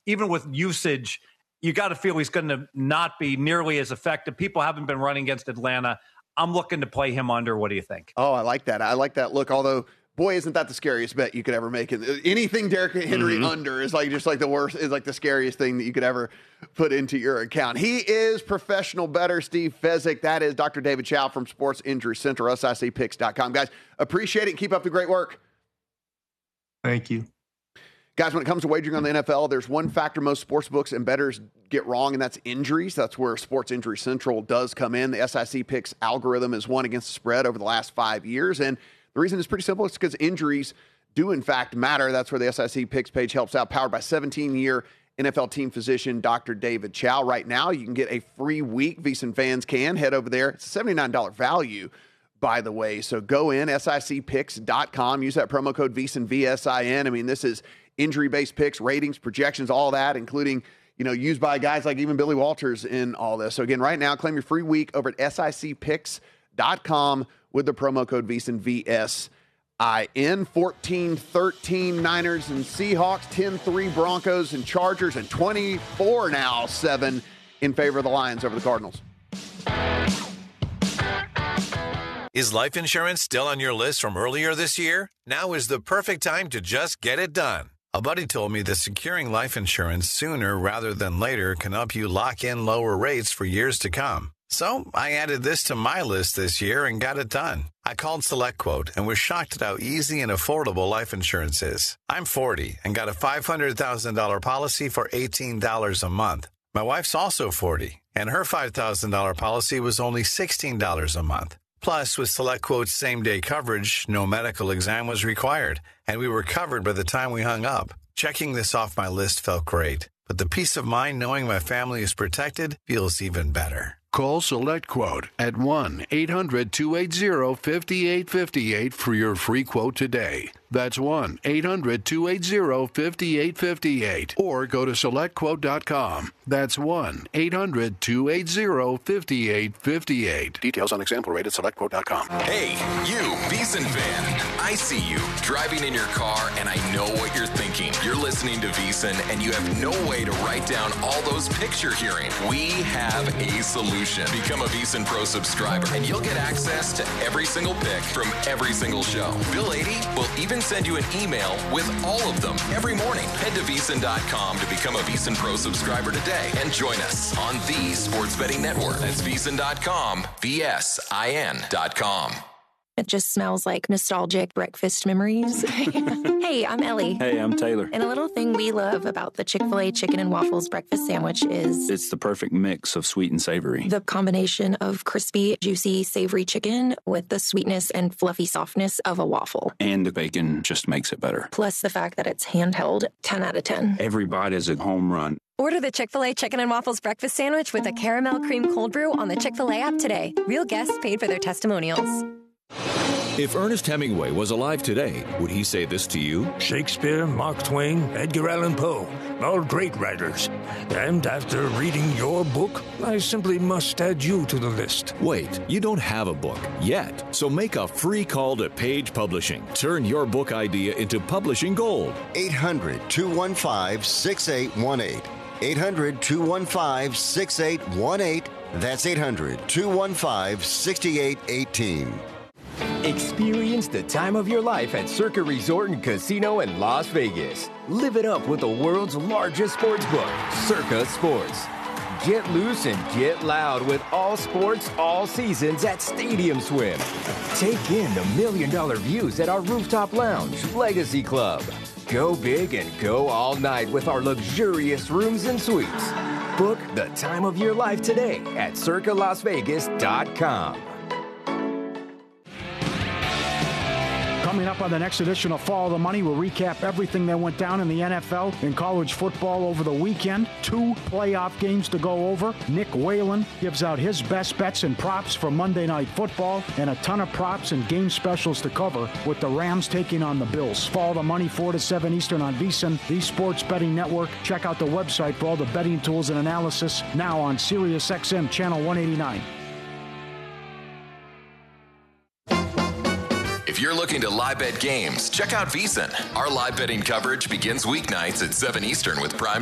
even with usage, you got to feel he's going to not be nearly as effective. People haven't been running against Atlanta. I'm looking to play him under. What do you think? Oh, I like that. I like that look. Although, boy, isn't that the scariest bet you could ever make? Anything Derrick Henry under is just like the worst, is like the scariest thing that you could ever put into your account. He is professional bettor Steve Fezzik. That is Dr. David Chow from Sports Injury Central, SICPicks.com. Guys, appreciate it. Keep up the great work. Thank you. Guys, when it comes to wagering on the NFL, there's one factor most sports books and bettors get wrong, and that's injuries. That's where Sports Injury Central does come in. The SIC Picks algorithm has won against the spread over the last 5 years, and the reason is pretty simple. It's because injuries do, in fact, matter. That's where the SIC Picks page helps out, powered by 17-year NFL team physician Dr. David Chow. Right now, you can get a free week. VSiN fans can. Head over there. It's a $79 value, by the way. So go in, SICPicks.com. Use that promo code VSiN, VSIN. I mean, this is injury-based picks, ratings, projections, all that, including, used by guys like even Billy Walters in all this. So again, right now, claim your free week over at SICPicks.com with the promo code VSiN, VSIN. 14-13 Niners and Seahawks, 10-3 Broncos and Chargers, and 24-7 in favor of the Lions over the Cardinals. Is life insurance still on your list from earlier this year? Now is the perfect time to just get it done. A buddy told me that securing life insurance sooner rather than later can help you lock in lower rates for years to come. So I added this to my list this year and got it done. I called SelectQuote and was shocked at how easy and affordable life insurance is. I'm 40 and got a $500,000 policy for $18 a month. My wife's also 40, and her $5,000 policy was only $16 a month. Plus, with SelectQuote's same-day coverage, no medical exam was required, and we were covered by the time we hung up. Checking this off my list felt great, but the peace of mind knowing my family is protected feels even better. Call SelectQuote at 1-800-280-5858 for your free quote today. That's 1-800-280-5858. Or go to SelectQuote.com. That's 1-800-280-5858. Details on example rate at SelectQuote.com. Hey, you, VSiN fan. I see you driving in your car, and I know what you're thinking. You're listening to VSiN, and you have no way to write down all those picks you're hearing. We have a solution. Become a VSiN Pro subscriber, and you'll get access to every single pick from every single show. Bill 80 will even send you an email with all of them every morning. Head to VSiN.com to become a VSiN Pro subscriber today and join us on the Sports Betting Network. That's VSiN.com, VSIN.com. It just smells like nostalgic breakfast memories. Hey, I'm Ellie. Hey, I'm Taylor. And a little thing we love about the Chick-fil-A chicken and waffles breakfast sandwich is it's the perfect mix of sweet and savory. The combination of crispy, juicy, savory chicken with the sweetness and fluffy softness of a waffle. And the bacon just makes it better. Plus the fact that it's handheld, 10 out of 10. Every bite is a home run. Order the Chick-fil-A Chicken and Waffles Breakfast Sandwich with a caramel cream cold brew on the Chick-fil-A app today. Real guests paid for their testimonials. If Ernest Hemingway was alive today, would he say this to you? Shakespeare, Mark Twain, Edgar Allan Poe, all great writers. And after reading your book, I simply must add you to the list. Wait, you don't have a book yet, so make a free call to Page Publishing. Turn your book idea into publishing gold. 800-215-6818. 800-215-6818. That's 800-215-6818. Experience the time of your life at Circa Resort and Casino in Las Vegas. Live it up with the world's largest sports book, Circa Sports. Get loose and get loud with all sports, all seasons at Stadium Swim. Take in the $1 million views at our rooftop lounge, Legacy Club. Go big and go all night with our luxurious rooms and suites. Book the time of your life today at circalasvegas.com. Coming up on the next edition of Follow the Money, we'll recap everything that went down in the NFL and college football over the weekend. 2 playoff games to go over. Nick Whalen gives out his best bets and props for Monday Night Football, and a ton of props and game specials to cover with the Rams taking on the Bills. Follow the Money 4 to 7 Eastern on VSiN, the Sports Betting Network. Check out the website for all the betting tools and analysis now on SiriusXM Channel 189. If you're looking to live bet games, check out VSiN. Our live betting coverage begins weeknights at 7 Eastern with Prime